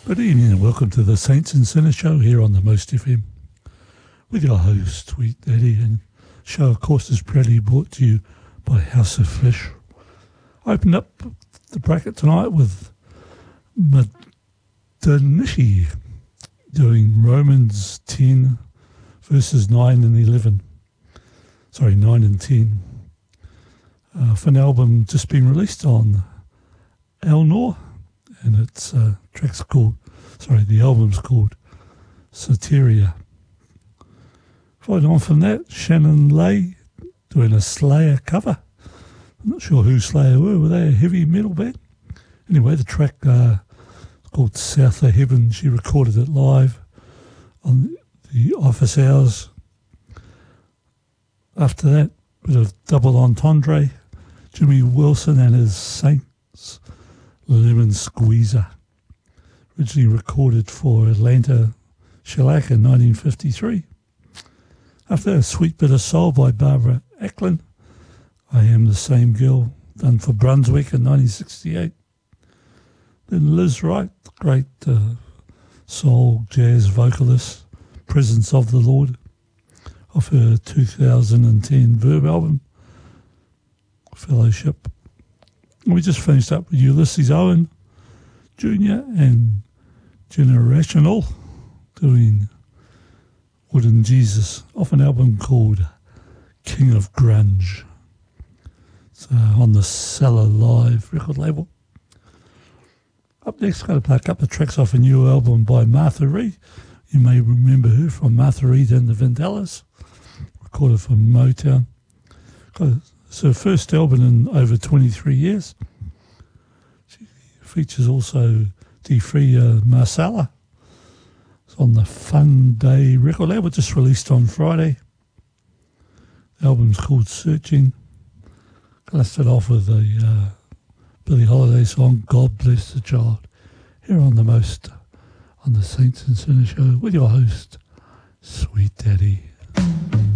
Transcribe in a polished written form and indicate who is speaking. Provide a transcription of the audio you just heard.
Speaker 1: Good evening and welcome to the Saints and Sinners show here on the Most FM with your host, Sweet Daddy, and the show, of course, is proudly brought to you by House of Fish. I opened up the bracket tonight with Madanishi doing Romans 10 verses 9 and 11. Sorry, 9 and 10. For an album just been released on Elnor, and it's the album's called Soteria. Following on from that, Shannon Lay doing a Slayer cover. I'm not sure who Slayer were they a heavy metal band? Anyway, the track called South of Heaven. She recorded it live on the office hours. After that, bit of double entendre, Jimmy Wilson and his Saints Lemon Squeezer, originally recorded for Atlanta Shellac in 1953. After that, a sweet bit of soul by Barbara Eklund, I Am the Same Girl, done for Brunswick in 1968. Then Liz Wright, great soul jazz vocalist, Presence of the Lord, off her 2010 Verb album, Fellowship. And we just finished up with Ulysses Owen Jr. and Generational doing Wooden Jesus off an album called King of Grunge. It's on the Cellar Live record label. Up next, I'm going to play a couple of tracks off a new album by Martha Reed. You may remember her from Martha Reed and the Vandellas, recorded from Motown. It's her first album in over 23 years. She features also DeFree Marsala. It's on the Fun Day record label, just released on Friday. The album's called Searching. Going to start off with a Billie Holiday song, God Bless the Child, here on the Saints and Sinners show with your host, Sweet Daddy.